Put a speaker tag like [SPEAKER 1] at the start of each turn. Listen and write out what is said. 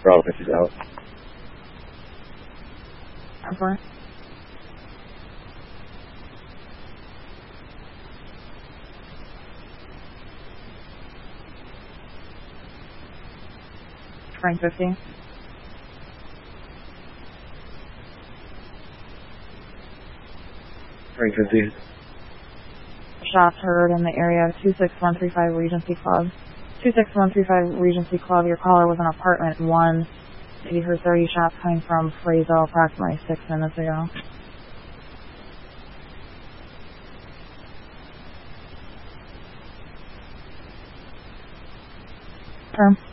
[SPEAKER 1] Bravo 50's out.
[SPEAKER 2] Over. Frank 50.
[SPEAKER 1] Frank 50.
[SPEAKER 2] Shots heard in the area of 26135 Regency Club. 26135 Regency Club, your caller was in apartment 1. You heard 30 shots coming from Frazel approximately 6 minutes ago. Confirm.